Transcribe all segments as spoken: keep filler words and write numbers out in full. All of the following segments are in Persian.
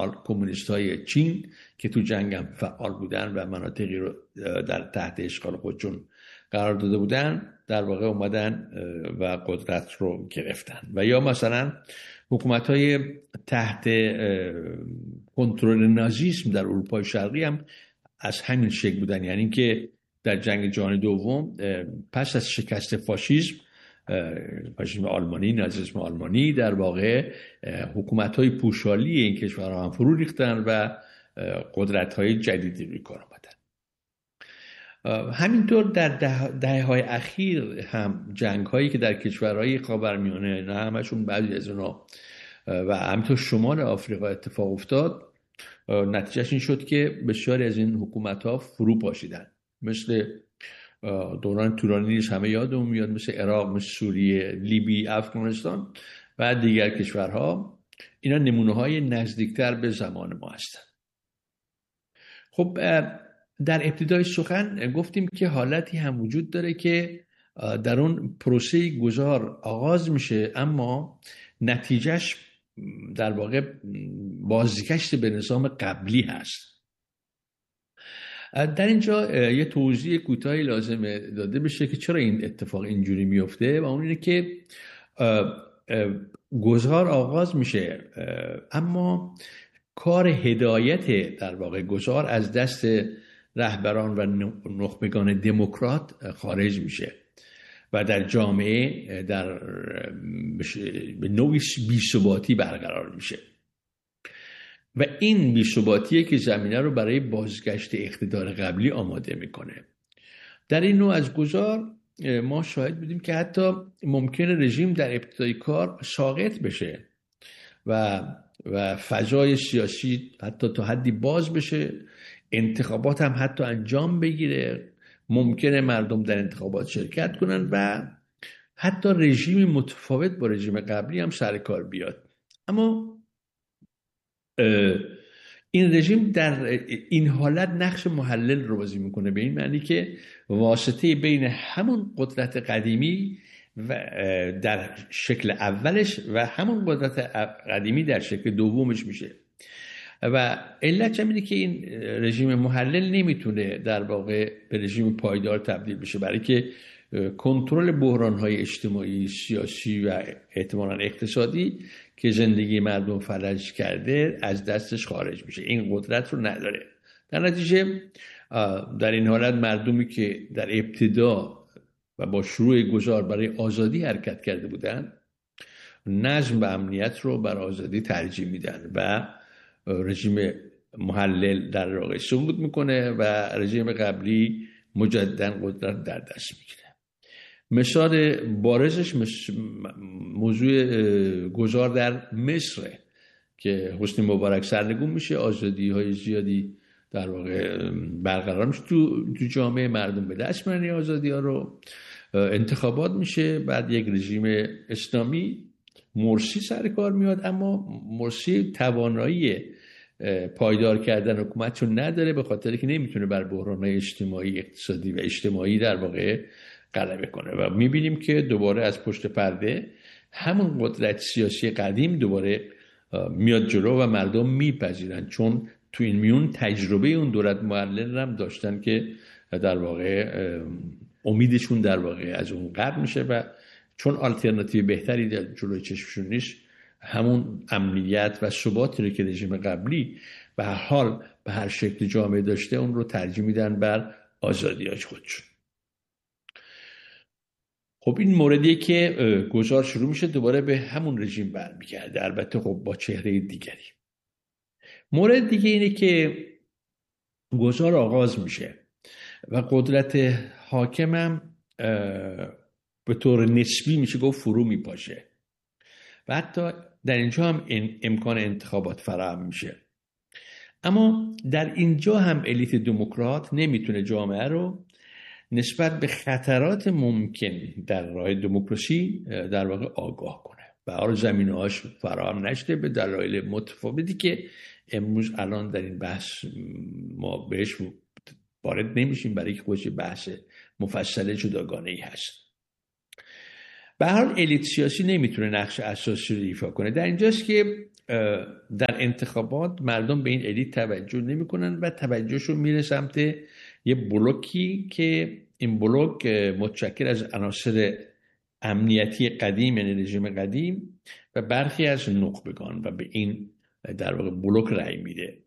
حال کمونیست های چین که تو جنگ هم فعال بودن و مناطقی رو در تحت اشغال خودشون قرار داده بودن در واقع اومدن و قدرت رو گرفتن. و یا مثلا حکومت های تحت کنترل نازیسم در اروپای شرقی هم از همین شکل بودن، یعنی که در جنگ جهانی دوم پس از شکست فاشیسم فاشیسم آلمانی، نازیسم آلمانی، در واقع حکومت‌های پوشالی این کشورها هم فرو ریختن و قدرت‌های جدیدی روی کار آمدن. همینطور در دهه‌های اخیر هم جنگ‌هایی که در کشورهای خاورمیانه، نه همشون، بعضی از اونها و همینطور شمال آفریقا اتفاق افتاد، نتیجهش این شد که بسیاری از این حکومت‌ها فرو پاشیدن. مثل دوران طولانی نیست، همه یادمون میاد، مثل عراق، مثل سوریه، لیبی، افغانستان و دیگر کشورها. اینا نمونه‌های نزدیکتر به زمان ما هستن. خب در ابتدای سخن گفتیم که حالتی هم وجود داره که در اون پروسه گذار آغاز میشه، اما نتیجهش در واقع بازگشت به نظام قبلی هست. در اینجا یه توضیح کوتاهی لازمه داده بشه که چرا این اتفاق اینجوری میفته، و اون اینه که گذار آغاز میشه اما کار هدایت در واقع گذار از دست رهبران و نخبگان دموکرات خارج میشه و در جامعه در به نوعی بی‌ثباتی برقرار میشه و این بی‌ثباتیه که زمینه رو برای بازگشت اقتدار قبلی آماده میکنه. در این نوع از گذار ما شاهد بودیم که حتی ممکنه رژیم در ابتدای کار ساقط بشه و و فضای سیاسی حتی تا حدی باز بشه، انتخابات هم حتی انجام بگیره، ممکنه مردم در انتخابات شرکت کنن و حتی رژیم متفاوت با رژیم قبلی هم سر کار بیاد. اما این رژیم در این حالت نقش محلل رو بازی میکنه، به این معنی که واسطه بین همون قدرت قدیمی و در شکل اولش و همون قدرت قدیمی در شکل دومش میشه. و علت اینه که این رژیم محلل نمیتونه در واقع به رژیم پایدار تبدیل بشه، برای که کنترل بحران‌های اجتماعی، سیاسی و احتمالاً اقتصادی که زندگی مردم فلج کرده از دستش خارج میشه، این قدرت رو نداره. در نتیجه در این حالت مردمی که در ابتدا و با شروع گذار برای آزادی حرکت کرده بودن، نظم و امنیت رو بر آزادی ترجیح میدن و رژیم محلل در واقع صعود میکنه و رژیم قبلی مجددا قدرت در دست میگیره. مثال بارزش موضوع گذار در مصر که حسنی مبارک سرنگون میشه، آزادی های زیادی در واقع برقرار میشه تو تو جامعه، مردم به دست میارن آزادی ها رو، انتخابات میشه، بعد یک رژیم اسلامی مرسی سر کار میاد، اما مرسی توانایی پایدار کردن حکومت رو نداره، به خاطر که نمیتونه بر بحران‌های اجتماعی، اقتصادی و اجتماعی در واقع غلبه کنه و میبینیم که دوباره از پشت پرده همون قدرت سیاسی قدیم دوباره میاد جلو و مردم میپذیرن، چون تو این میون تجربه اون دولت محلل هم داشتن که در واقع امیدشون در واقع از اون قطع میشه و چون آلترناتیو بهتری در جلوی چشمشون نیست، همون امنیت و ثباتی رو که رژیم قبلی به هر حال به هر شکل جامعه داشته اون رو ترجیح میدن بر آزادیاش خودشون. خب این موردیه که گذار شروع میشه دوباره به همون رژیم برمیگرده، البته خب با چهره دیگری. مورد دیگه اینه که گذار آغاز میشه و قدرت حاکمم به طور نسبی میشه گفت فرو میپاشه و حتی در اینجا هم امکان انتخابات فراهم میشه. اما در اینجا هم الیت دموکرات نمیتونه جامعه رو نسبت به خطرات ممکن در راه دموکراسی در واقع آگاه کنه و آن زمینه‌هاش فراهم نشده به دلایل متفاوتی که امروز الان در این بحث ما بهش وارد نمیشیم، برای که خودش بحث مفصل جداگانه‌ای هست. به هر حال الیت سیاسی نمیتونه نقش اساسی رو ایفا کنه. در اینجاست که در انتخابات مردم به این الیت توجه نمیکنن و توجهشون میره سمت یه بلوکی که این بلوک متشکل از عناصر امنیتی قدیم، یعنی رژیم قدیم و برخی از نخبگان، و به این در واقع بلوک رأی میده.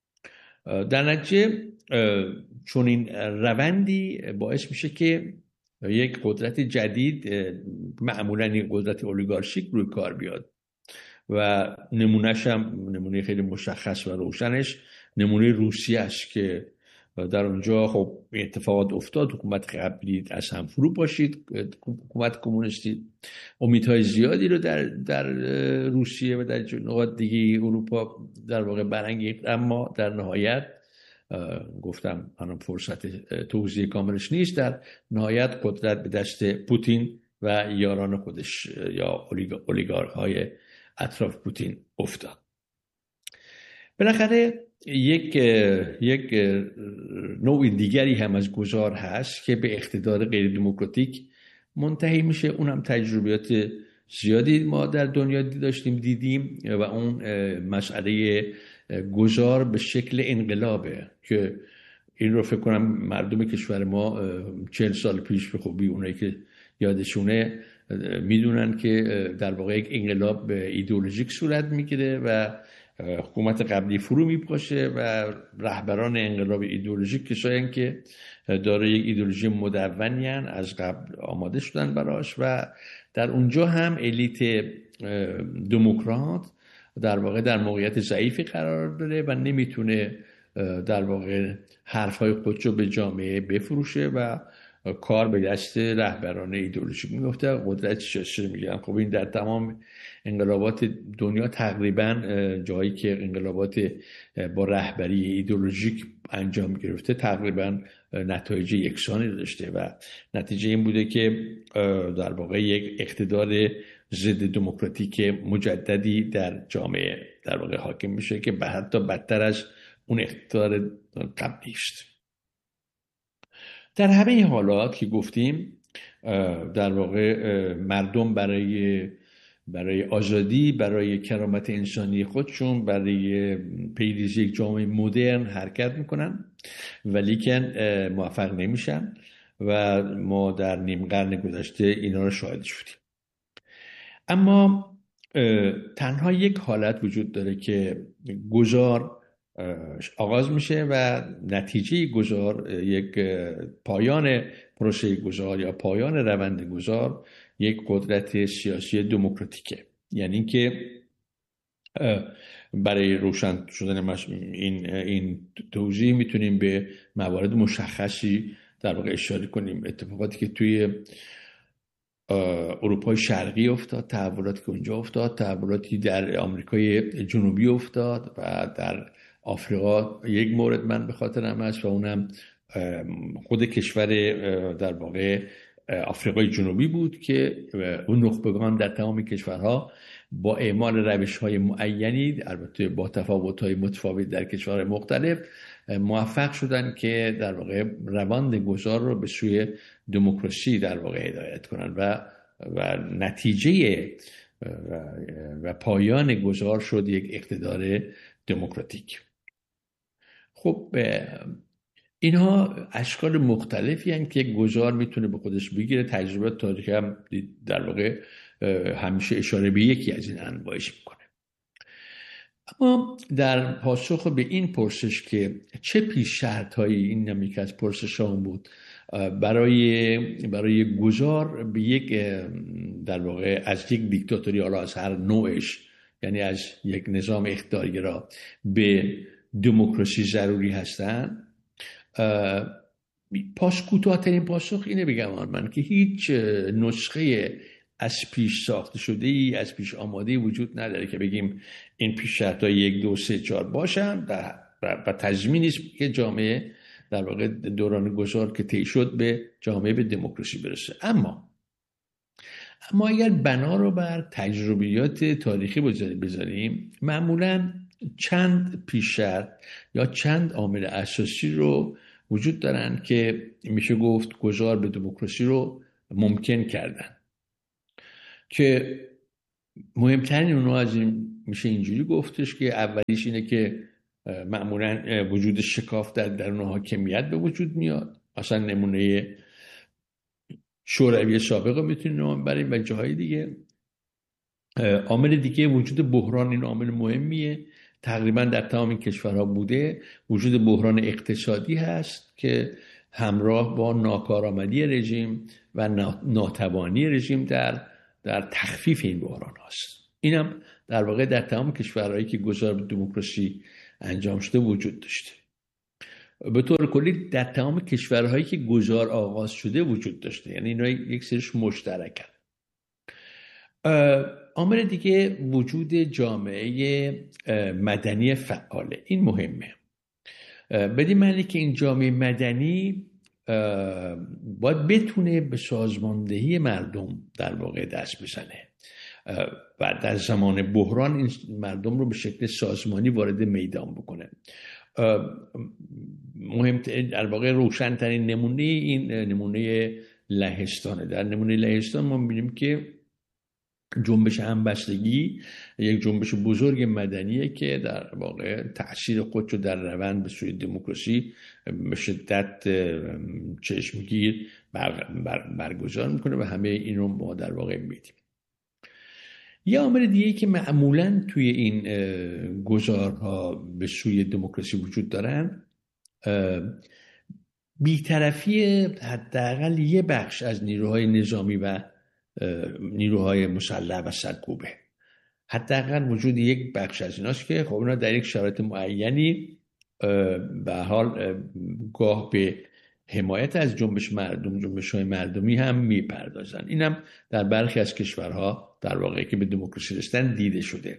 در نتیجه چون این روندی باعث میشه که یک قدرت جدید، معمولا این قدرت اولیگارشیک، روی کار بیاد و نمونهش هم نمونه خیلی مشخص و روشنش نمونه روسیه است که در اونجا خب اتفاقات افتاد. حکومت قبلی از هم فرو پاشید، حکومت کمونیستی امیدهای زیادی رو در در روسیه و در نقاط دیگه اروپا در واقع برانگیخت، اما در نهایت گفتم الان فرصت توضیح کاملش نیست، در نهایت قدرت به دست پوتین و یاران خودش یا اولیگارک های اطراف پوتین افتاد. بالاخره یک یک نوع دیگری هم از گذار هست که به اقتدار غیر دموکراتیک منتهی میشه. اونم تجربیات زیادی ما در دنیا داشتیم دیدیم و اون مسئله گذار به شکل انقلابه که این رو فکر کنم مردم کشور ما چهل سال پیش به خوبی اونایی که یادشونه میدونن که در واقع یک انقلاب ایدئولوژیک صورت میگیره و حکومت قبلی فرو میپاشه و رهبران انقلاب ایدئولوژیک کسایی که داره یک ایدئولوژی مدونی از قبل آماده شدن براش و در اونجا هم الیت دموکرات در واقع در موقعیت ضعیفی قرار داره و نمیتونه در واقع حرفهای خودشو به جامعه بفروشه و کار به دست رهبران ایدئولوژیک میفته. قدرت سیاسی میگن. خب این در تمام انقلابات دنیا تقریبا جایی که انقلابات با رهبری ایدئولوژیک انجام گرفته تقریبا نتایج یکسانی داشته و نتیجه این بوده که در واقع یک اقتدار ضد دموکراتیک مجددی در جامعه در واقع حاکم میشه که به حتی بدتر از اون اقتدار قبلی است. در همه حالات که گفتیم در واقع مردم برای برای آزادی، برای کرامت انسانی خودشون، برای پیریزی یک جامعه مدرن حرکت میکنن ولیکن موفق نمیشن و ما در نیم قرن گذشته اینا رو شاهد شدیم. اما تنها یک حالت وجود داره که گذار آغاز میشه و نتیجه گذار، یک پایان پروسه گذار یا پایان روند گذار، یک قدرت سیاسی دموکراتیکه. یعنی که برای روشن شدن این این توضیح میتونیم به موارد مشخصی در واقع اشاره کنیم. اتفاقاتی که توی اروپای شرقی افتاد، تحولاتی که اونجا افتاد، تحولاتی در آمریکای جنوبی افتاد و در آفریقا یک مورد من به خاطرم هست و اونم خود کشور در واقع آفریقای جنوبی بود که اون نخبگان در تمام کشورها با اعمال روش‌های معینی، البته با تفاوت‌های متفاوت در کشورهای مختلف، موفق شدن که در واقع روند گذار رو به سوی دموکراسی در واقع هدایت کنن و و نتیجه و, و پایان گذار شد یک اقتدار دموکراتیک. خب اینها اشکال مختلفی هستند که گذار میتونه به خودش بگیره. تجربه تاریخی هم در واقع همیشه اشاره به یکی از این انواعش میکنه. اما در پاسخ به این پرسش که چه پیش شرط‌هایی، این هم یکی از پرسش‌هام بود، برای برای گذار به یک در واقع از یک دیکتاتوری، حالا از هر نوعش، یعنی از یک نظام اقتدارگرا به دموکراسی ضروری هستن، پاس کوتاه‌ترین پاسخ اینه بگم من که هیچ نسخه از پیش ساخته شده ای، از پیش آماده وجود نداره که بگیم این پیش شرط های یک دو سه چهار باشن و تضمینی است که جامعه در واقع دوران گذار که طی شد به جامعه به دموکراسی برسه. اما اما اگر بنا رو بر تجربیات تاریخی بذاریم، معمولاً چند پیش شرط یا چند عامل اساسی رو وجود دارن که میشه گفت گذار به دموکراسی رو ممکن کردن، که مهمترین اونها از این میشه اینجوری گفتش که اولیش اینه که معمولا وجود شکاف در درون حاکمیت به وجود میاد. اصلا نمونه شوروی سابق رو میتونیم نام بریم و جاهای دیگه. عامل دیگه وجود بحران، این عامل مهمیه، تقریبا در تمام این کشورها بوده. وجود بحران اقتصادی هست که همراه با ناکارآمدی رژیم و ناتوانی رژیم در در تخفیف این بحران هست. اینم در واقع در تمام کشورهایی که گذار به دموکراسی انجام شده وجود داشته. به طور کلی در تمام کشورهایی که گذار آغاز شده وجود داشته، یعنی اینا یک سریش مشترکن. عامل دیگه وجود جامعه مدنی فعاله. این مهمه، بدین معنی که این جامعه مدنی باید بتونه به سازماندهی مردم در واقع دست بزنه و در زمان بحران این مردم رو به شکل سازمانی وارد میدان بکنه. مهمتر در واقع روشن‌ترین نمونه این نمونه لهستانه. در نمونه لهستان ما می‌بینیم که جنبش همبستگی یک جنبش بزرگ مدنیه که در واقع تأثیر خودشو در روند به سوی دموکراسی به شدت چشمگیر بر بر برگزار میکنه و همه این رو ما در واقع میدیم. یه عامل دیگه که معمولاً توی این گذارها به سوی دموکراسی وجود دارن، بی‌طرفی حداقل یه بخش از نیروهای نظامی و نیروهای مسلح و سرکوبه. حداقل وجود یک بخش از ایناست که خب اونا در یک شرایط معینی به حال گاه به حمایت از جنبش مردم جنبش‌های مردمی هم میپردازن. اینم در برخی از کشورها در واقع که به دموکراسی رسیدن دیده شده.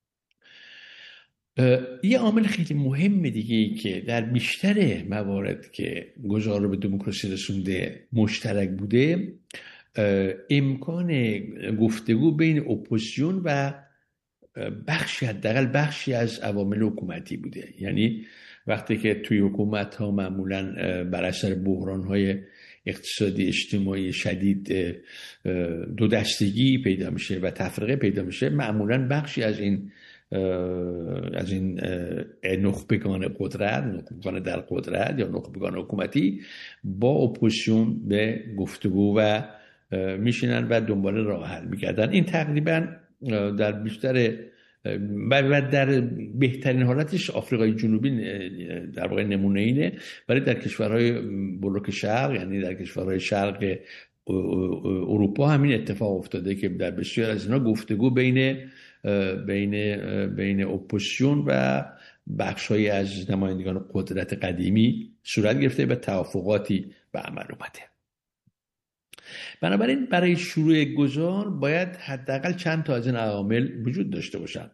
یه عامل خیلی مهم دیگه ای که در بیشتر موارد که گذار به دموکراسی رسونده مشترک بوده، امکان گفتگو بین اپوزیسیون و بخشی حداقل بخشی از عوامل حکومتی بوده. یعنی وقتی که توی حکومت ها معمولاً بر اثر بحران های اقتصادی اجتماعی شدید دو دستگی پیدا میشه و تفرقه پیدا میشه، معمولاً بخشی از این از این نخبگان قدرت، نخبگان در قدرت یا نخبگان حکومتی با اپوزیسیون به گفتگو و میشینن و دنبال راه حل میکردن. این تقریبا در بیشتر و در بهترین حالتش آفریقای جنوبی در واقع نمونه اینه، ولی در کشورهای بلوک شرق، یعنی در کشورهای شرق اروپا همین اتفاق افتاده که در بسیار از اینا گفتگو بین بین بین اپوزیسیون و بخش‌هایی از نمایندگان قدرت قدیمی صورت گرفته و توافقاتی به عمل اومده. بنابراین برای شروع گذار باید حداقل چند تا از این عوامل وجود داشته باشن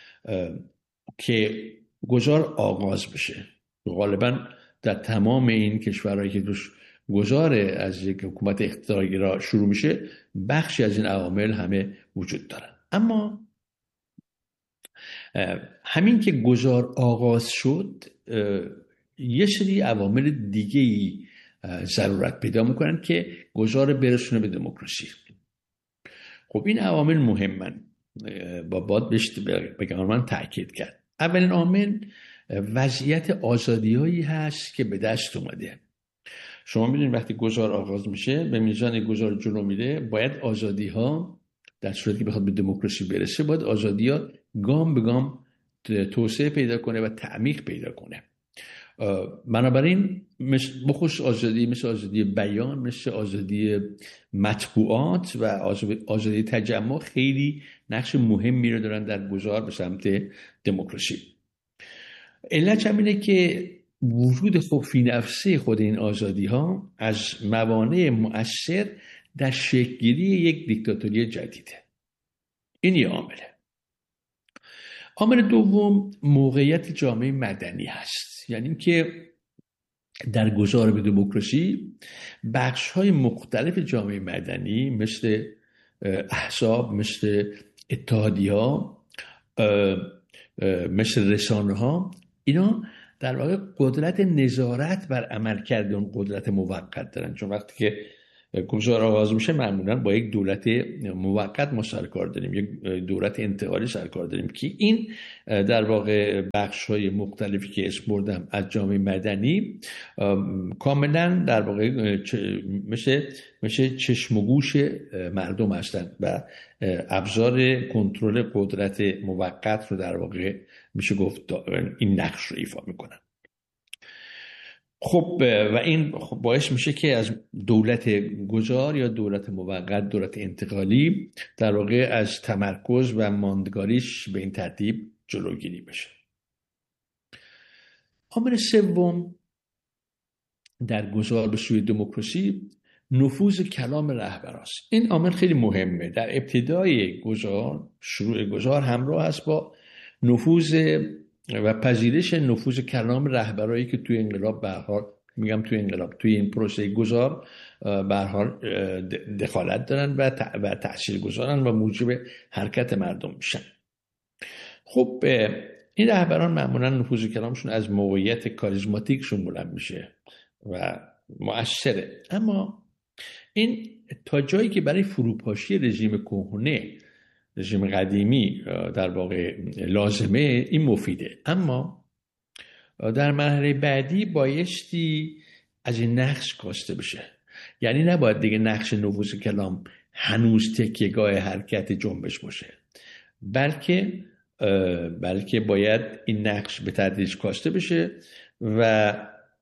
که گذار آغاز بشه. غالبا در تمام این کشورهایی که توش گذار از یک حکومت اقتدارگرا شروع میشه بخشی از این عوامل همه وجود دارن. اما همین که گذار آغاز شد یه سری عوامل دیگه‌ای ضرورت پیدا میکنن که گذار برسونه به دموکراسی. خب این عوامل مهمن، با باید بهش بگم من تأکید کرد. اولین عامل وضعیت آزادی‌هایی هست که به دست اومده. شما میدونید وقتی گذار آغاز میشه به میزان گذار جلو میره، باید آزادی‌ها در صورتی که بخواد به دموکراسی برسه باید آزادی‌ها گام به گام توسعه پیدا کنه و تعمیق پیدا کنه. بنابراین بخصوص آزادی مثل آزادی بیان، مثل آزادی مطبوعات و آزادی تجمع خیلی نقش مهمی رو دارن در گذار به سمت دموکراسی. علت هم اینه که وجود خفی نفسه خود این آزادی ها از موانع مؤثر در شکل‌گیری یک دیکتاتوری جدیده. این یه عامله. عامل دوم موقعیت جامعه مدنی هست، یعنی که در گذار به دموکراسی بخش‌های مختلف جامعه مدنی مثل احزاب، مثل اتحادیه‌ها، مثل رسانه‌ها، اینا در واقع قدرت نظارت بر عملکرد اون قدرت موقت دارن. چون وقتی که گذار آغاز میشه معمولا با یک دولت موقت ما سر کار داریم، یک دولت انتقالی سر کار داریم که این در واقع بخش‌های مختلفی که اسم بردم از جامعه مدنی کاملا در واقع میشه میشه چشم و گوش مردم هستند و ابزار کنترل قدرت موقت رو در واقع میشه گفت این نقش رو ایفا میکنن. خب و این خب باعث میشه که از دولت گذار یا دولت موقت، دولت انتقالی در واقع از تمرکز و ماندگاریش به این ترتیب جلوگیری بشه. عامل سوم در گذار به سوی دموکراسی نفوذ کلام رهبراست. این عامل خیلی مهمه. در ابتدای گذار، شروع گذار همراه است با نفوذ و پذیرش نفوذ کلام رهبرایی که توی انقلاب به هر حال میگم توی انقلاب توی این پروسه گذار به هر حال دخالت دارن و و تاثیرگذارن و موجب حرکت مردم میشن. خب این رهبران معمولا نفوذ کلامشون از موقعیت کاریزماتیکشون بلند میشه و مؤثره، اما این تا جایی که برای فروپاشی رژیم کهنه، رژیم قدیمی در واقع لازمه، این مفیده. اما در مرحله بعدی بایستی از این نقش کاسته بشه. یعنی نباید دیگه نقش نفوذ کلام هنوز تکیهگاه حرکت جنبش باشه، بلکه بلکه باید این نقش به تدریج کاسته بشه و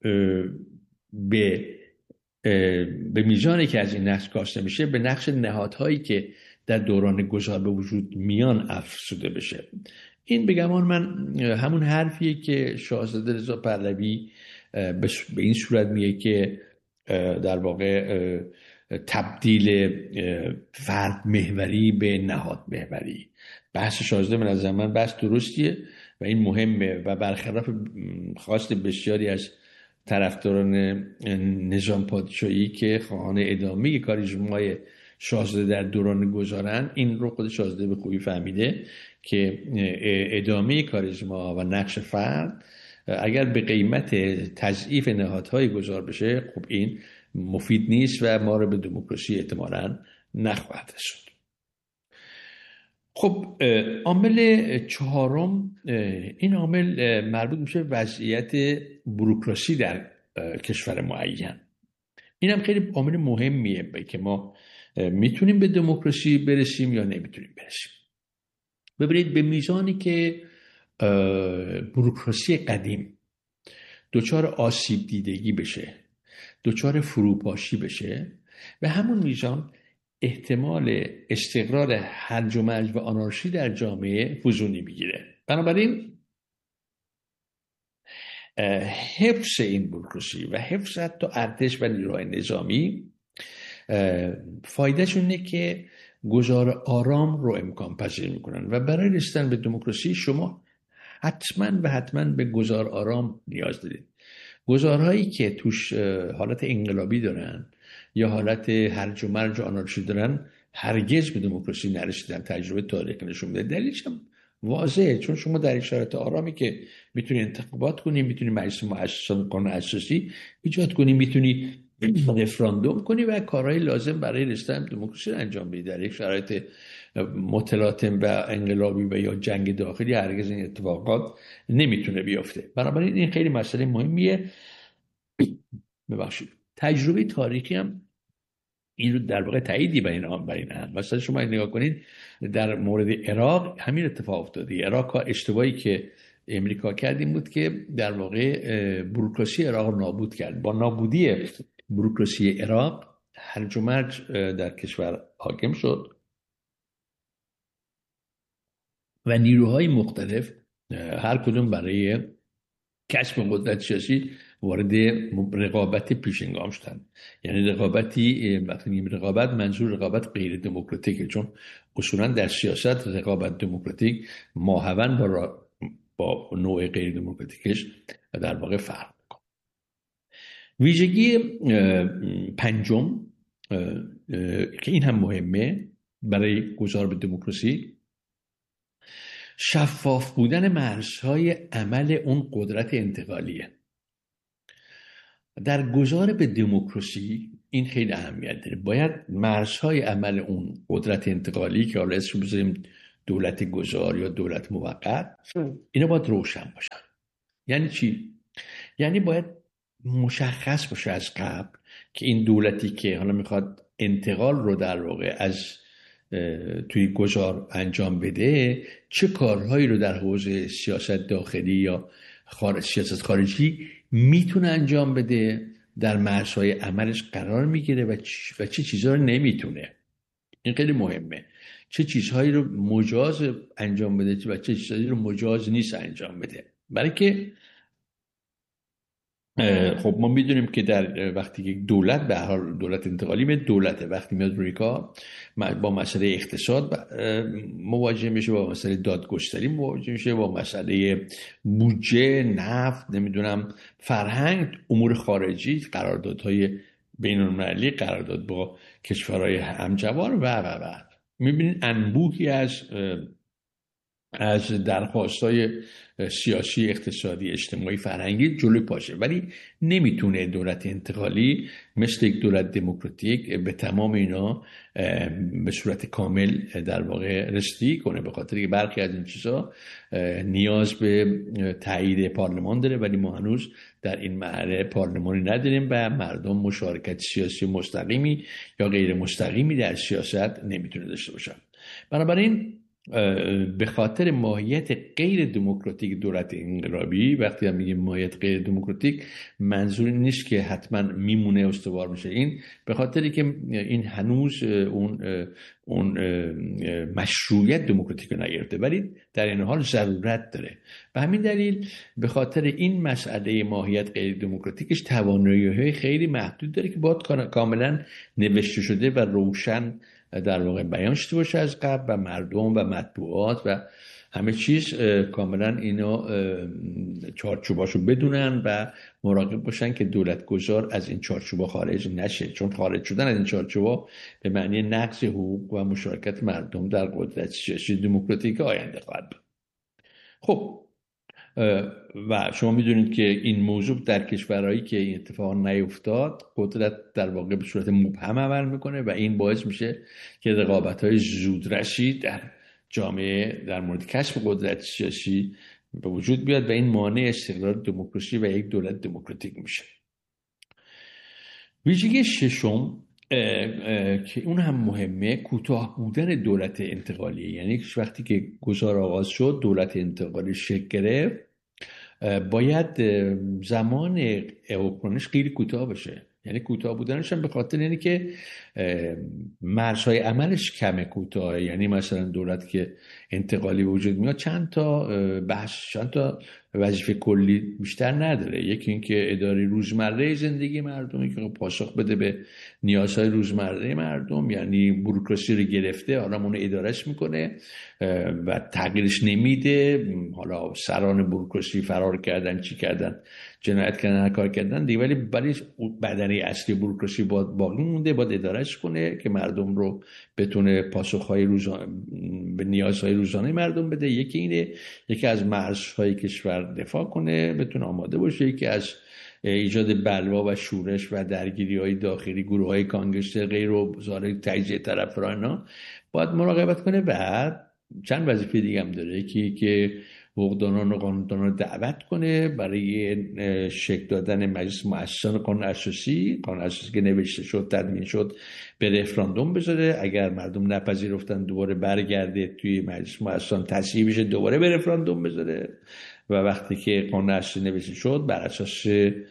به به میزانی که از این نقش کاسته میشه به نقش نهادهایی که در دوران گذار به وجود میان افزوده بشه. این بگمان من همون حرفیه که شاهزاده رضا پهلوی به این صورت میگه که در واقع تبدیل فرد محوری به نهاد محوری. بحث شاهزاده من از زمان بحث درستیه و این مهمه و برخلاف خواست بسیاری از طرفداران نظام پادشاهی که خواهان ادامه کاریزمای شاهزاده در دوران گذارن، این رو خود شاهزاده به خوبی فهمیده که ادامه کاریزما و نقش فرد اگر به قیمت تضعیف نهادهای گذار بشه، خب این مفید نیست و ما رو به دموکراسی احتمالاً نخواهد رسوند. خب عامل چهارم، این عامل مربوط میشه وضعیت بوروکراسی در کشور معین. این هم خیلی عامل مهمیه که ما میتونیم به دموکراسی برسیم یا نمیتونیم برسیم. ببینید به میزانی که بوروکراسی قدیم دچار آسیب دیدگی بشه، دچار فروپاشی بشه، به همون میزان احتمال استقرار هرج و مرج و آنارشی در جامعه فزونی میگیره. بنابراین حفظ این بوروکراسی و حفظ حتی ارتش و نیروهای نظامی فایدهش اینه که گذار آرام رو امکان پذیر میکنن و برای رسیدن به دموکراسی شما حتما و حتما به گذار آرام نیاز دارید. گذارهایی که توش حالت انقلابی دارن یا حالت هرج و مرج و آنارشی دارن هرگز به دموکراسی نرسیدن. تجربه تاریخی نشون میده. دلیلش هم واضحه، چون شما در این شرایط آرامی که میتونی انتخابات کنی، میتونی مجلس مؤسسه قانون اساسی ایجاد کنی، میتونی رفراندوم کنی و کارهای لازم برای رسیدن به دموکراسی انجام بدی. در یک شرایط متلاطم و انقلابی و یا جنگ داخلی هرگز این اتفاقات نمیتونه بیفته. بنابراین این خیلی مسئله مهمیه. ببخشید تجربه تاریخی هم این رو در واقع تاییدی به این آن بر این هم. مثلا شما نگاه کنید در مورد عراق همین اتفاق افتاده. عراق اشتباهی که امریکا کرد این بود که در واقع بوروکراسی عراق رو نابود کرد. با نابودی بوروکراسی عراق هرج و مرج در کشور حاکم شد و نیروهای مختلف هر کدوم برای کسب قدرت سیاسی وارد رقابت پیشنگام شدن. یعنی رقابتی، وقتی میگیم رقابت منظور رقابت غیر دموکراتیکه، چون اصولا در سیاست رقابت دموکراتیک ماهون با با نوع غیر دموکراتیکش در واقع فرق میکنه. ویژگی پنجم که این هم مهمه برای گذار به دموکراسی، شفاف بودن مرزهای عمل اون قدرت انتقالیه. در گذار به دموکراسی این خیلی اهمیت داره. باید مرزهای عمل اون قدرت انتقالی که حالا اسمش بذاریم دولت گذار یا دولت موقت، اینا باید روشن باشن. یعنی چی؟ یعنی باید مشخص باشه از قبل که این دولتی که حالا میخواد انتقال رو در واقع از توی گذار انجام بده، چه کارهایی رو در حوزه سیاست داخلی یا خارج سیاست خارجی میتونه انجام بده، در مرزهای عملش قرار میگیره و چه چی چیزها رو نمیتونه. این خیلی مهمه. چه چیزهایی رو مجاز انجام بده و چه چیزهایی رو مجاز نیست انجام بده. برای که خب ما میدونیم که در وقتی که دولت به هر حال دولت انتقالی به دولت وقتی میاد روی کار با مسئله اقتصاد مواجه میشه، با مسئله دادگستری مواجه میشه، با مسئله بودجه، نفت، نمیدونم فرهنگ، امور خارجی، قراردادهای بین‌المللی، قرارداد با کشورهای همجوار و و و میبینید انبوهی از از درخواست‌های سیاسی، اقتصادی، اجتماعی، فرهنگی جلوی پاشه، ولی نمیتونه دولت انتقالی مثل یک دولت دموکراتیک به تمام اینا به صورت کامل در واقع رسیدگی کنه، به خاطر که برخی از این چیزا نیاز به تایید پارلمان داره، ولی ما هنوز در این مرحله پارلمانی نداریم و مردم مشارکت سیاسی مستقیمی یا غیر مستقیمی در سیاست نمیتونه داشته باشن. بنابراین به خاطر ماهیت غیر دموکراتیک دولت انقلابی، وقتی هم میگیم ماهیت غیر دموکراتیک منظور نیست که حتما میمونه استوار میشه، این به خاطری که این هنوز اون اون مشروعیت دموکراتیک رو نگرفته، ولی در این حال ضرورت داره. به همین دلیل به خاطر این مسئله ماهیت غیر دموکراتیکش توانایی‌های خیلی محدود داره که باید کاملا نوشته شده و روشن در واقع بیان شده باشه از قبل و مردم و مطبوعات و همه چیز کاملا اینا چارچوباشو بدونن و مراقب باشن که دولت گذار از این چارچوبا خارج نشه، چون خارج شدن از این چارچوبا به معنی نقض حقوق و مشارکت مردم در قدرت سیاسی دموکراتیک آینده خواهد بود. خب و شما میدونید که این موضوع در کشورهایی که این اتفاق نیفتاد قدرت در واقع به صورت مبهم عمل میکنه و این باعث میشه که رقابت‌های زودرسی در جامعه در مورد کسب قدرت سیاسی به وجود بیاد و این مانع استقرار دموکراسی و یک دولت دموکراتیک میشه. ویژگی ششم که اون هم مهمه، کوتاه بودن دولت انتقالی. یعنی وقتی که گذار آغاز شد، دولت انتقالی شکل گرفت، باید زمان حکمرانیش خیلی کوتاه بشه. یعنی کوتاه بودنش هم به خاطر اینه که مرزهای عملش کمه، کوتاه. یعنی مثلا دولت که انتقالی وجود میاد چند تا بحث، چند تا وظیفه کلی بیشتر نداره. یکی این که اداره روزمره زندگی مردمی که پاسخ بده به نیازهای روزمره مردم، یعنی بوروکراسی رو گرفته، حالا اون ادارهش میکنه و تغییرش نمیده. حالا سران بوروکراسی فرار کردن، چی کردن، جنایت کردن، هر کار کردن دیگه، ولی ولی بدنه اصلی بوروکراسی باقی مونده، باید ادارهش کنه که مردم رو بتونه پاسخهای روزانه به نیازهای روزانه مردم بده. یکی اینه، یکی از مرزهای کشور دفاع کنه، بتونه آماده باشه، یکی از ایجاد بلوا و شورش و درگیری‌های داخلی گروه‌های کانگرس غیر و ظاهر تجزیه طرفداران باید مراقبت کنه. بعد چند وظیفه دیگه هم داره، یکی که حقوقدانان و قانوندانان رو دعوت کنه برای شکل دادن مجلس مؤسسان قانون اساسی، قانون اساسی که نوشته شد، تدوین شد، به رفراندوم بذاره. اگر مردم نپذیرفتن دوباره برگرده توی مجلس مؤسسان تصویب بشه، دوباره به رفراندوم بذاره. و وقتی که قانون اساسی نوشته شد، بر اساس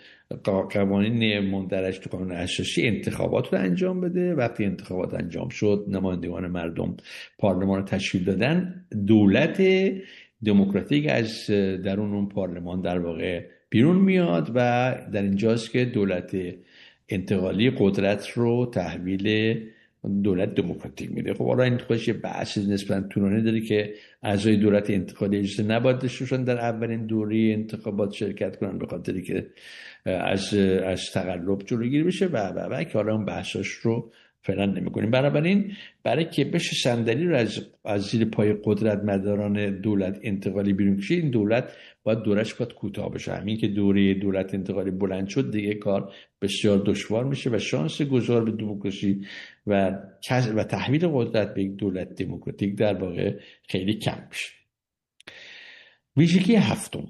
قوانین مندرج تو قانون اساسی انتخابات رو انجام بده. وقتی انتخابات انجام شد، نمایندگان مردم پارلمان رو تشکیل دادن، دولت دموکراتیک از درون اون پارلمان در واقع بیرون میاد و در اینجاست که دولت انتقالی قدرت رو تحویل دولت دموکراتیک میده. خب حالا این خودش بحث نسبتاً طولانی داره که اعضای دولت انتقالی اجازه نباید داشتن در اولین دوره انتخابات شرکت کنن، به خاطری که از از تقلب جلوگیری بشه و و و که حالا اون بحثاش رو فعلا نمیکنیم. بنابراین برای که بشه صندلی رو از از زیر پای قدرت مداران دولت انتقالی بیرون کشید، این دولت باید دورش باید کوتاه بشه. همین که دوره دولت انتقالی بلند شد دیگه کار بسیار دشوار میشه و شانس گذار به دموکراسی و و تحویل قدرت به یک دولت دموکراتیک در واقع خیلی کم میشه. ویژگی هفتم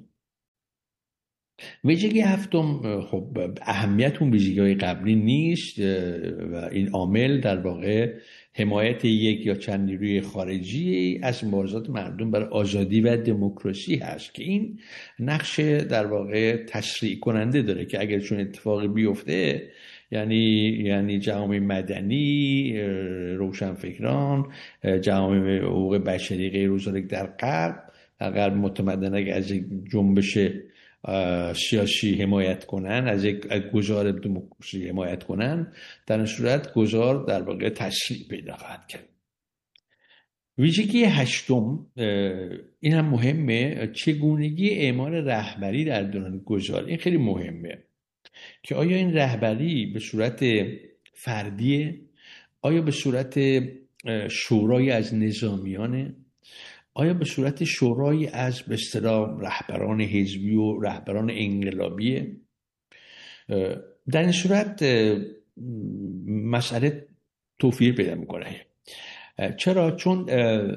ویژگی هفتم خب اهمیت اون ویژگی های قبلی نیست و این عامل در واقع حمایت یک یا چند نیروی خارجی از مبارزات مردم برای آزادی و دموکراسی هست که این نقش در واقع تشریع کننده داره که اگر چون اتفاقی بیفته یعنی یعنی جامعه مدنی، روشنفکران، جامعه حقوق بشری غیر روزانه در غرب در غرب متمدن اگر از جنبش سیاسی حمایت کنن، از یک گذار دموکراسی حمایت کنن، در این صورت گذار در واقع تشریع پیدا خواهد کرد. ویژگی هشتم این هم مهمه، چگونگی اعمال رهبری در دوران گذار. این خیلی مهمه که آیا این رهبری به صورت فردیه، آیا به صورت شورای از نظامیانه، آیا به صورت شورایی از به اصطلاح رهبران حزبی و رهبران انقلابیه. در این صورت مسئله توفیر پیدا میکنه. چرا؟ چون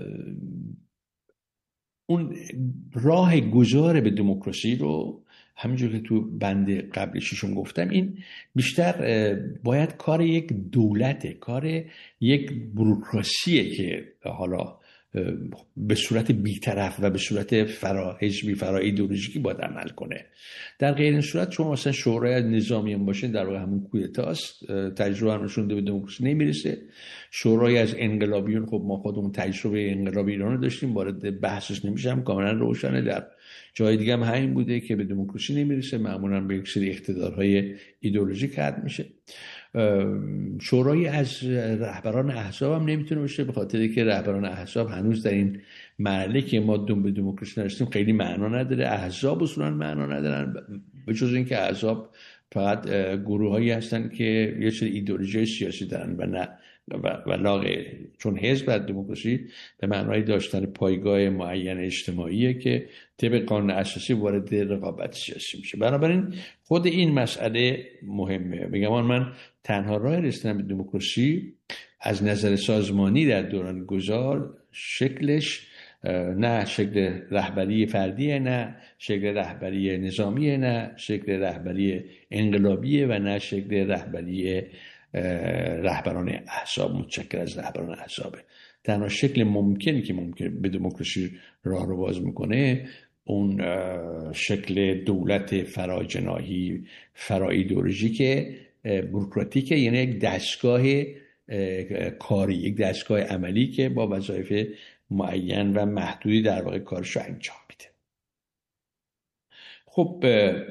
اون راه گذار به دموکراسی رو همینجور که تو بند قبل ششم گفتم، این بیشتر باید کار یک دولته، کار یک بوروکراسیه که حالا به صورت بی‌طرف و به صورت فرا حزبی فرا ایدئولوژیکی باید عمل کنه. در غیر این صورت چون مثلا شورای نظامیان باشه در واقع همون کودتاست، تجربه هم نشون به دموکراسی نمیرسه. شورای از انقلابیون، خب ما خودمون تجربه انقلاب ایران رو داشتیم، وارد بحثش نمیشم، کاملا روشنه در جای دیگه هم همین بوده که به دموکراسی نمیرسه، معمولا به یک سری اقتدارهای ایدئولوژیک ختم میشه. شورای از رهبران احزاب هم نمیتونه باشه، به خاطر که رهبران احزاب هنوز در این مرحله که ما دوم به دموکراسی نرسیدیم خیلی معنا نداره. احزاب اصولا معنا ندارن، به جز اینکه احزاب فقط گروهایی هستن که یه سری ایدئولوژی سیاسی دارن و نه و لاغه، چون حزب در دموکراسی به معنای داشتن پایگاه معین اجتماعیه که طبق قانون اساسی وارد رقابت سیاسی میشه. بنابراین خود این مسئله مهمه. میگم من تنها راه رسیدن به دموکراسی از نظر سازمانی در دوران گذار شکلش نه شکل رهبری فردیه، نه شکل رهبری نظامیه، نه شکل رهبری انقلابیه و نه شکل رهبری رهبران احزاب متشکل از رهبران احزابه. تنها شکل ممکنی که ممکن به دموکراسی راه رو باز میکنه اون شکل دولت فراجناحی فرا ایدئولوژیک بوروکراتیکه، یعنی یک دستگاه کاری، یک دستگاه عملی که با وظایف معین و محدودی در واقع کارشو انجام میده. خب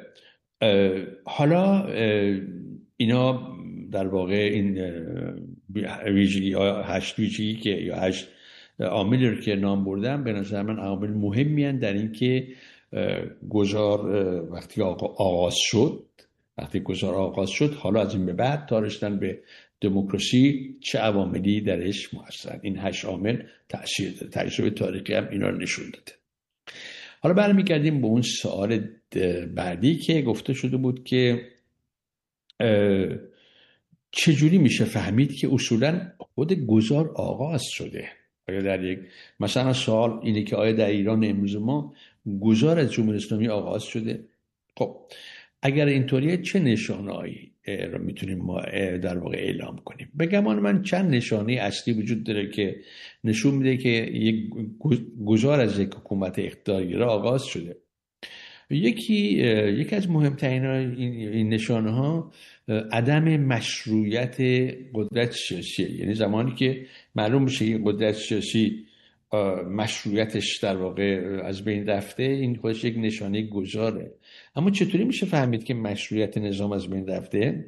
حالا اینا در واقع این ویژگی هشت ویژگی که یا هشت عاملی رو که نام بردم به نظر من عامل مهمی هستند در این که گذار وقتی آغاز شد وقتی گذار آغاز شد حالا از این به بعد تا رسیدن به دموکراسی چه عواملی درش مؤثرن. این هشت عامل تأثیر داره. تجربه تاریخی هم اینا رو نشون داده. حالا برمیگردیم به اون سوال بعدی که گفته شده بود که چجوری میشه فهمید که اصولا خود گذار آغاز شده؟ آیا در یک مثلا سوال اینه که آیا در ایران امروز ما گذار از جمهوری اسلامی آغاز شده؟ خب اگر اینطوریه چه نشانه‌ای رو میتونیم ما در واقع اعلام کنیم؟ بگم من چند نشانه اصلی وجود داره که نشون میده که یک گذار از یک حکومت اقتداری را آغاز شده. یکی یکی از مهمترین این نشانه ها عدم مشروعیت قدرت سیاسیه. یعنی زمانی که معلوم بشه که قدرت سیاسی مشروعیتش در واقع از بین رفته، این خودش یک نشانه گذاره. اما چطوری میشه فهمید که مشروعیت نظام از بین رفته؟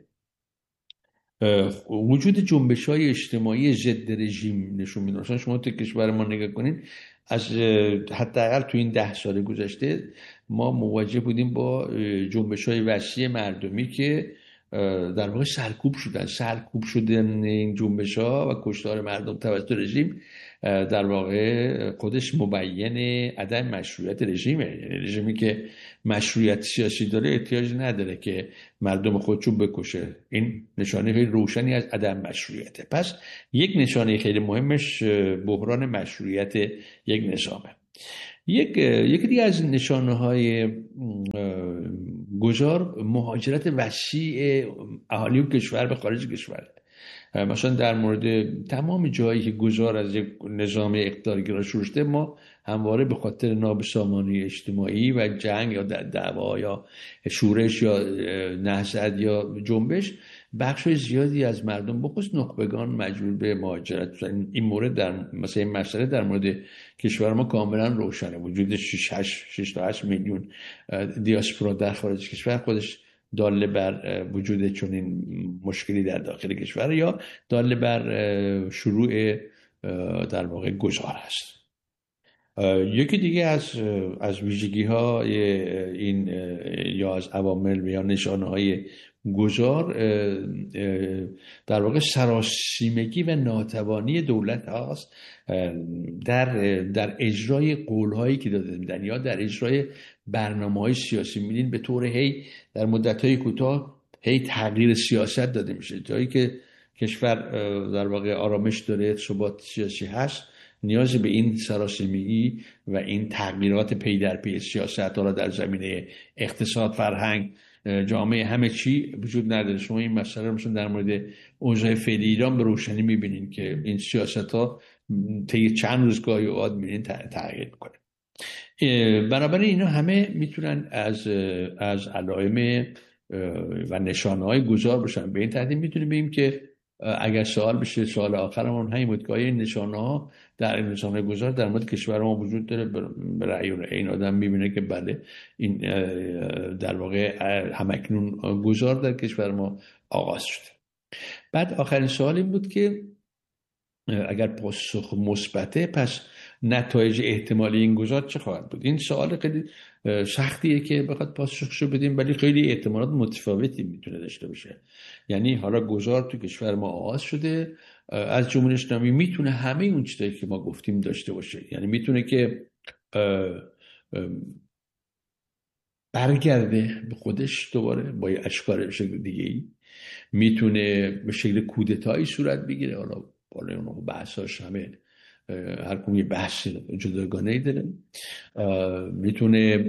وجود جنبش‌های اجتماعی ضد رژیم نشون میده. مثلا شما تو کشور ما نگاه کنین، از حداقل تو این ده سال گذشته ما مواجه بودیم با جنبش‌های وسیع مردمی که در واقع سرکوب شدن. سرکوب شدن این جنبش ها و کشتار مردم توسط رژیم در واقع خودش مبین عدم مشروعیت رژیمه. یعنی رژیمی که مشروعیت سیاسی داره احتیاج نداره که مردم خودشو بکشه. این نشانه خیلی روشنی از عدم مشروعیته. پس یک نشانه خیلی مهمش بحران مشروعیت یک نظامه. یک یکی دیگه از نشانه های گذار مهاجرت وسیع اهالی و کشور به خارج کشور. مثلا در مورد تمام جایی که گذار از یک نظام اقتدارگرا شروع شده، ما همواره به خاطر نابسامانی اجتماعی و جنگ یا دعوا یا شورش یا نهضت یا جنبش، بخش زیادی از مردم بخصوص نخبگان مجبور به مهاجرت. این مورد در مثلا این مسئله در مورد کشور ما کاملا روشنه. وجود شش تا هشت میلیون دیاسپورا در خارج کشور خودش داله بر وجود چنین مشکلی در داخل کشور یا داله بر شروع در واقع گذار هست. یکی دیگه از از ویژگی های این یا از عوامل یا نشانه های گذار در واقع سراسیمگی و ناتوانی دولت هاست در در اجرای قول هایی که داده میدن یا در اجرای برنامه های سیاسی. میدین به طور هی در مدت های کوتاه هی تغییر سیاست داده میشه. جایی که کشور در واقع آرامش داره، ثبات سیاسی هست، نیاز به این سراسیمگی و این تغییرات پی در پی سیاست ها در زمینه اقتصاد، فرهنگ، جامعه، همه چی وجود نداره. شما این مسئله رو مثلا در مورد اوضاع فعلی ایران به روشنی میبینید که این سیاست ها طی چند روز گاهی اوقات میبینید تغییر میکنه. بنابراین اینا همه میتونن از از علائم و نشانه های گذار باشن. به این ترتیب میتونیم بگیم که اگر سوال بشه، سوال آخرمون همین بود که این نشانه ها در این نشانه گذار در مورد کشور ما وجود داره. به رأی این آدم میبینه که بله، این در واقع همکنون گذار در کشور ما آغاز شده. بعد آخرین سوال این بود که اگر پاسخ مثبته، پس نتایج احتمالی این گذار چه خواهد بود؟ این سوال خیلی سختیه که بخواد پاسخشو بدیم، ولی خیلی احتمالات متفاوتی میتونه داشته باشه. یعنی حالا گذار تو کشور ما آغاز شده، از جمهوری اسلامی میتونه همه اون چیزایی که ما گفتیم داشته باشه. یعنی میتونه که برگرده به خودش دوباره با یه اشکال شکل دیگه ای، میتونه به شکل کودتایی صورت بگیره. حالا بالا اون بحثاش همه هر کدوم یه بحث جداگانه‌ای داره. میتونه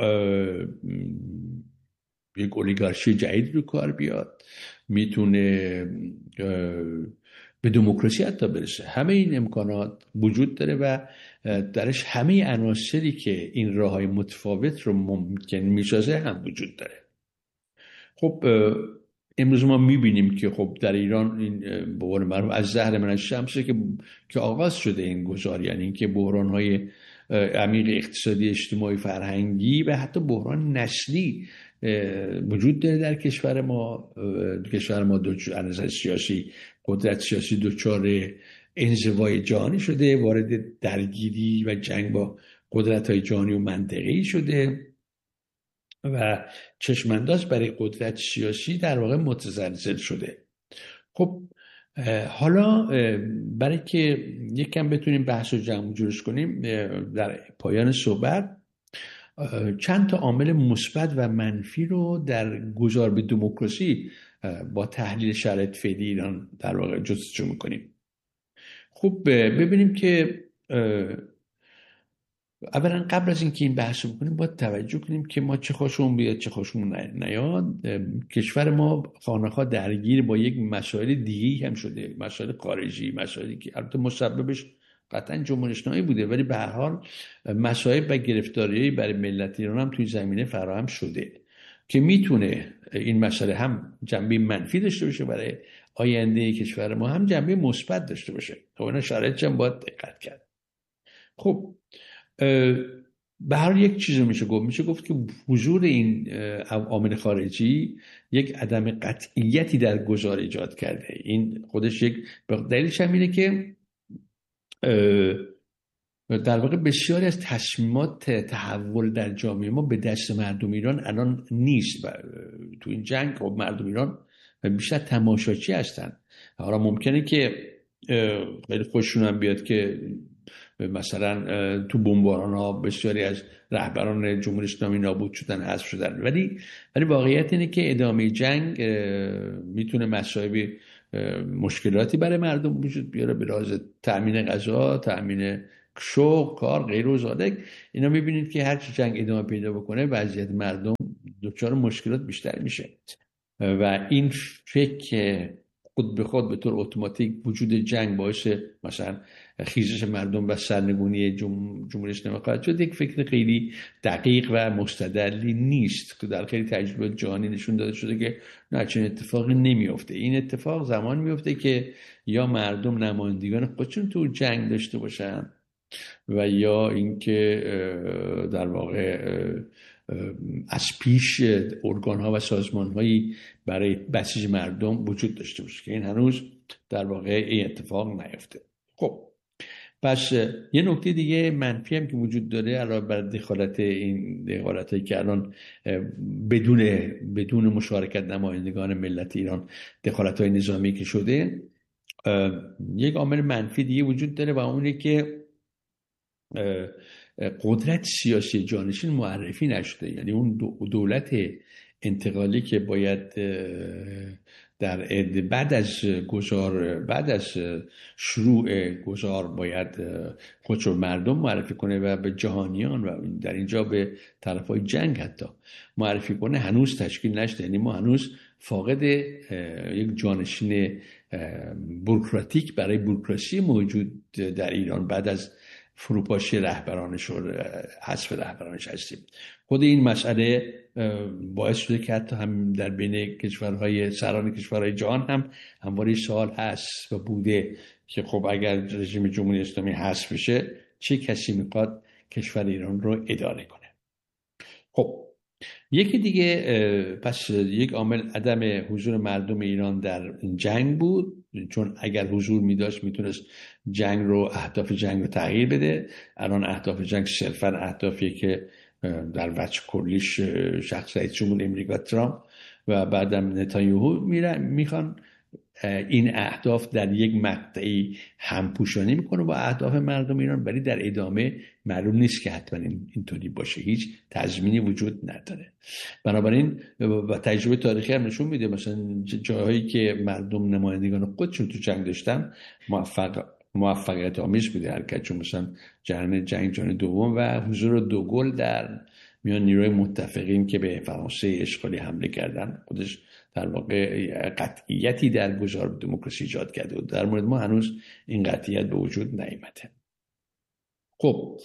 یک اولیگارشی جدید رو کار بیاد، میتونه به دموکراسی حتی برسه. همه این امکانات وجود داره و درش همه عناصری که این راه‌های متفاوت رو ممکن میسازه هم وجود داره. خب امروز ما میبینیم که خب در ایران این به قول معروف از زهر من الشمس که که آغاز شده این گذار. یعنی اینکه بحران‌های عمیق اقتصادی، اجتماعی، فرهنگی و حتی بحران نسلی وجود داره در کشور ما. کشور ما دو از نظر سیاسی، قدرت سیاسی دچار انزوای جهانی شده، وارد درگیری و جنگ با قدرت‌های جهانی و منطقه‌ای شده و چشمانداز برای قدرت سیاسی در واقع متزلزل شده. خب حالا برای که یک کم بتونیم بحث رو جمع جورش کنیم، در پایان صحبت چند تا عامل مثبت و منفی رو در گذار به دموکراسی با تحلیل شرایط فعلی ایران در واقع جستجو می‌کنیم. خب ببینیم که اولا قبل از اینکه این بحث رو بکنیم باید توجه کنیم که ما چه خوشمون بیاد چه خوشمون نیاد، کشور ما خانه‌خواه درگیر با یک مسائل دیگی هم شده، مسائل خارجی، مسائلی که البته مسببش قطعا جمهوری اسلامی بوده، ولی به هر حال مسائل و گرفتاری‌های برای ملت ایران هم توی زمینه فراهم شده که میتونه این مسئله هم جنبه منفی داشته باشه برای آینده کشور ما، هم جنبه مثبت داشته باشه. خب اینا شرایط هم باید دقت کرد. خب به هر یک چیزی میشه گفت میشه گفت که حضور این عوامل خارجی یک عدم قطعیتی در گذار ایجاد کرده. این خودش یک دلیلش هم اینه که در واقع بسیاری از تصمیمات تحول در جامعه ما به دست مردم ایران الان نیست. و تو این جنگ خب مردم ایران و بیشتر تماشاچی هستن. حالا ممکنه که خیلی خوششون هم بیاد که مثلا تو بمباران ها بسیاری از رهبران جمهوری اسلامی نابود شدن، حذف شدن، ولی ولی واقعیت اینه که ادامه جنگ میتونه مسائل مشکلاتی برای مردم وجود بیاره، به لحاظ تأمین غذا، تأمین شغل، کار، غیر و ذالک. اینا میبینید که هر چی جنگ ادامه پیدا بکنه وضعیت مردم دچار مشکلات بیشتر میشه و این فکر خود به خود به طور اتوماتیک وجود جنگ باعث مثلا خیزش مردم و سرنگونی جمهوری اسلامی خواهد شد، یک فکر خیلی دقیق و مستدلی نیست که در خیلی تجربه جهانی نشون داده شده که نه، چنین اتفاقی نمیفته. این اتفاق زمان میفته که یا مردم نمایندگان خودشون تو جنگ داشته باشن و یا اینکه در واقع از پیش ارگان ها و سازمان هایی برای بسیج مردم وجود داشته باشه که این هنوز در واقع این اتفاق نیفته. خب پس یه نکته دیگه منفی هم که وجود داره علاوه بر دخالت این دخالت هایی که الان بدون بدون مشارکت نمایندگان ملت ایران دخالت های نظامی که شده، یک عامل منفی دیگه وجود داره و اونه که قدرت سیاسی جانشین معرفی نشده. یعنی اون دولت انتقالی که باید در بعد از گذار بعد از شروع گذار باید خودش رو مردم معرفی کنه و به جهانیان و در اینجا به طرفای جنگ حتی معرفی کنه، هنوز تشکیل نشده. یعنی ما هنوز فاقد یک جانشین بوروکراتیک برای بوروکراسی موجود در ایران بعد از فروپاشی رهبرانش و حذف رهبرانش هستیم. خود این مسئله باعث شده که حتی هم در بین کشورهای سران کشورهای جهان هم همواره سوال هست و بوده که خب اگر رژیم جمهوری اسلامی حذف بشه چه کسی میخواد کشور ایران رو اداره کنه. خب یکی دیگه پس یک عامل عدم حضور مردم ایران در جنگ بود، چون اگر حضور می داشت میتونست جنگ رو اهداف جنگ رو تغییر بده. الان اهداف جنگ صرفا اهدافیه که در وجه کلیش شخص رئیس جمهور امریکا ترامپ و بعدم نتانیاهو میخوان این اهداف در یک مقطعی همپوشانی میکنه با اهداف مردم ایران، ولی در ادامه معلوم نیست که حتما اینطوری باشه، هیچ تضمینی وجود نداره. بنابراین و تجربه تاریخی هم نشون میده مثلا جاهایی که مردم نمایندگان خودشون تو جنگ داشتن موفق موفقیت آمیز بوده حرکت، چون مثلا جریان جنگ جهانی دوم و حضور دوگل در میان نیروی متفقین که به فرانسه اشغالی حمله کردن خودش در واقع قطعیتی در گذار دموکراسی ایجاد کرده و در مورد ما هنوز این قطعیت به وجود نیامده. خب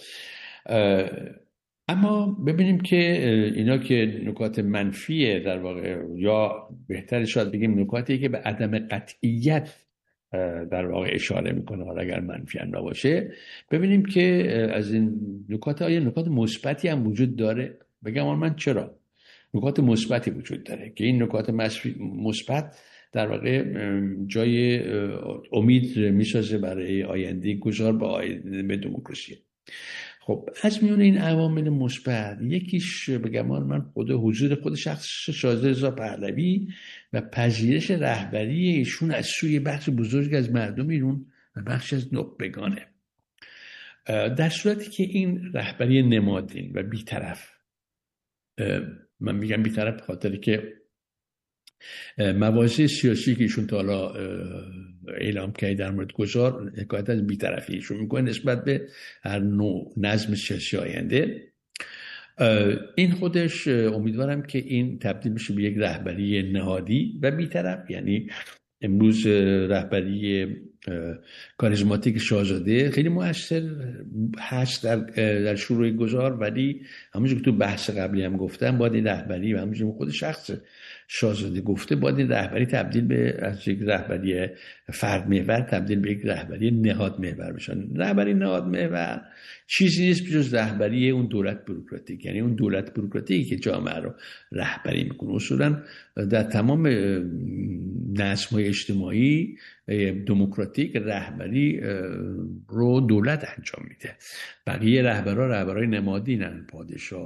اما ببینیم که اینا که نکات منفیه در واقع، یا بهتر شاید بگیم نکاتی که به عدم قطعیت در واقع اشاره میکنه، حالا اگر منفی هم نباشه ببینیم که از این نکات آیا نکات مثبتی هم وجود داره. بگم من چرا نکات مثبتی وجود داره که این نکات مثبت در واقع جای امید میسازه برای آینده گذار به دموکراسی. خب از میون این عوامل مثبت یکیش بگم من خود حضور خود شخص شاهزاده رضا پهلوی و پذیرش رهبری ایشون از سوی بخش بزرگ از مردم ایران و بخش از نخبگانه. در صورتی که این رهبری نمادین و بی‌طرف، من میگم بی‌طرف به خاطر که مواضع سیاسی که ایشون تا حالا اعلام کرده در مورد گذار حکایت از بی‌طرفی ایشون میکنه نسبت به هر نوع نظم سیاسی آینده، این خودش امیدوارم که این تبدیل بشه به یک رهبری نهادی و بی‌طرف. یعنی امروز رهبری کاریزماتیک شاهزاده خیلی مؤثر هست در در شروع گذار، ولی همونجور که تو بحث قبلی هم گفتم باید این رهبری و همونجور خود شخص شاهزاده گفته باید این رهبری تبدیل به از یک رهبری فرد محور تبدیل به یک رهبری نهاد محور بشه. رهبری نهاد محور چیزی نیست جز رهبری اون دولت بوروکراتیک، یعنی اون دولت بوروکراتیکی که جامعه رو رهبری میکنه. اصولا در تمام نظم‌های اجتماعی دموکراتیک رهبری رو دولت انجام میده، بقیه رهبرها رهبرای نمادینن، پادشاه،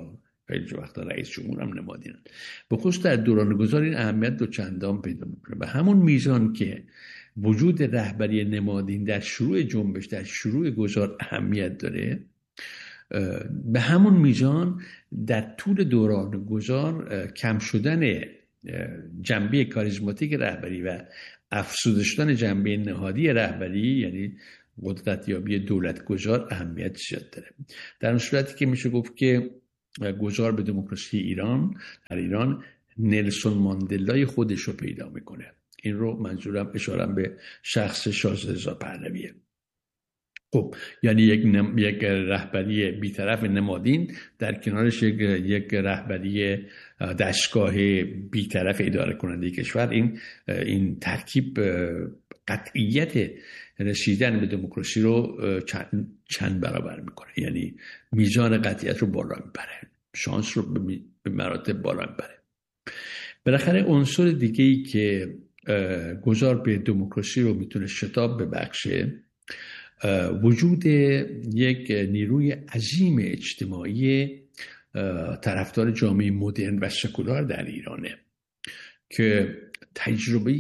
خیلی وقتا رئیس جمهور هم نمادینن. به خصوص در دوران گذار این اهمیت دو چندان پیدا میکنه. به همون میزان که وجود رهبری نمادین در شروع جنبش، در شروع گذار اهمیت داره، به همون میزان در طول دوران گذار کم شدن جنبه کاریزماتیک رهبری و افزوده شدن جنبه نهادی رهبری، یعنی قدرتیابی دولت گذار، اهمیت زیاد داره. در اون صورتی که میشه گفت که گذار به دموکراسی ایران در ایران نلسون ماندلای خودش رو پیدا میکنه. این رو منظورم اشارم به شخص شاهزاده رضا پهلویه. خب یعنی یک, نم... یک رهبری بیطرف نمادین در کنارش یک, یک رهبری دستگاه بیطرف اداره کننده کشور، این این ترکیب قطعیت رسیدن به دموکراسی رو چند, چند برابر میکنه، یعنی میزان قطعیت رو بالا میبره، شانس رو به مراتب بالا میبره. بالاخره عنصر دیگه ای که گذار به دموکراسی رو میتونه شتاب ببخشه، وجود یک نیروی عظیم اجتماعی طرفدار جامعه مدرن و سکولار در ایرانه که تجربه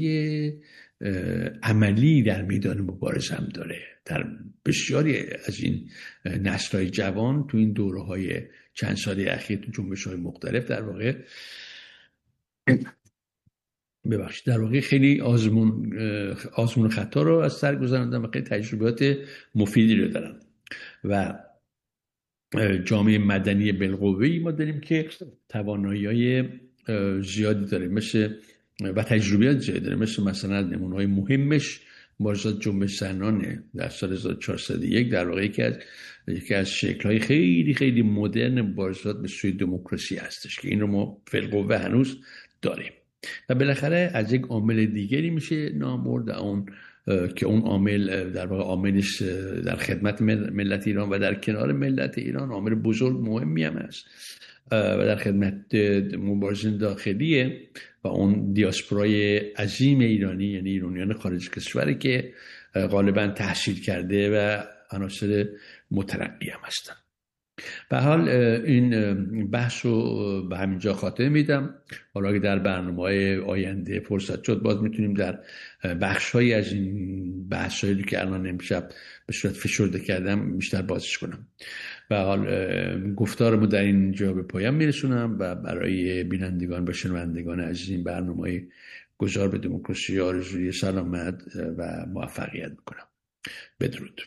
عملی در میدان مبارزه هم داره. در بسیاری از این نسل‌های جوان تو این دوره‌های چند ساله اخیر تو جنبش‌های مختلف در واقع ببخشید در واقع خیلی آزمون آزمون خطا رو از سر گذراندن و خیلی تجربیات مفیدی رو دارن و جامعه مدنی بالقوه‌ای ما داریم که توانایی‌های زیادی داره مثل و تجربیات زیادی داره، مثل مثلا نمونه‌های مهمش مبارزات جنبش زنانه در سال هزار و چهارصد و یک، در واقع یکی از یکی از شکل‌های خیلی خیلی مدرن مبارزات به سوی دموکراسی هستش که این رو ما بالقوه هنوز داریم. و بالاخره از یک عامل دیگری میشه نام برد، اون که اون عامل در واقع عاملش در خدمت ملت ایران و در کنار ملت ایران عامل بزرگ مهمی هم است و در خدمت مبارزین داخلیه و اون دیاسپورای عظیم ایرانی، یعنی ایرانیان خارج کشوری که غالبا تحصیل کرده و عناصر مترقی هم هستن. به حال این بحث رو به همینجا خاتمه میدم. حالا که در برنامه‌های آینده فرصت شد باز میتونیم در بخش‌هایی از این بحث‌هایی که الان امشب به صورت فشرده کردم بیشتر بازش کنم. به حال گفتارمو در اینجا به پایان میرسونم و برای بینندگان و شنوندگان عزیز این برنامه‌های گذار به دموکراسی آرزوی سلامت و موفقیت میکنم. بدرود.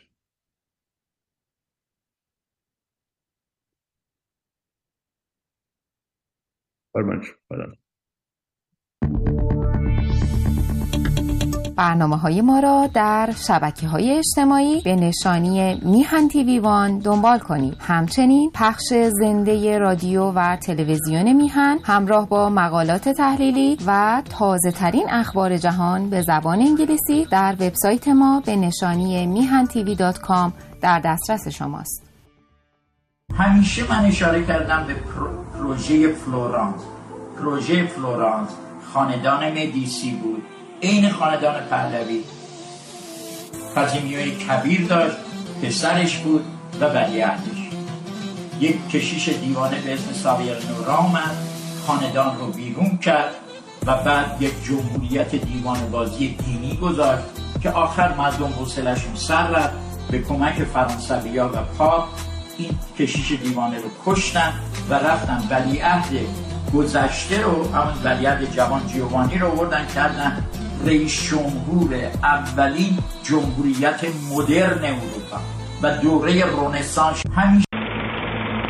برنامه‌های ما را در شبکه‌های اجتماعی به نشانی میهن تیوی وان دنبال کنید. همچنین پخش زنده رادیو و تلویزیون میهن همراه با مقالات تحلیلی و تازه‌ترین اخبار جهان به زبان انگلیسی در وبسایت ما به نشانی میهن تیوی دات کام در دسترس شماست. همیشه من اشاره کردم به پروژه فلورانس. پروژه فلورانس خاندان مدیسی بود، عین خاندان پهلوی. قزیمیای کبیر داشت، پسرش بود و ولیعهدش. یک کشیش دیوانه به اسم ساویر نورا اومد، خاندان رو بیرون کرد و بعد یک جمهوریت دیوانه‌بازی دینی گذاشت که آخر مردم حوصله‌شون سر رفت. به کمک فرانسوی‌ها و پاپ این کشیش دیوانه رو کشتن و رفتن ولیعهد گذشته رو، همون ولیعهد جوان جیوانی رو آوردن کردن رئیس جمهور اولین جمهوریت مدرن اروپا و دوره رنسانس. همیشه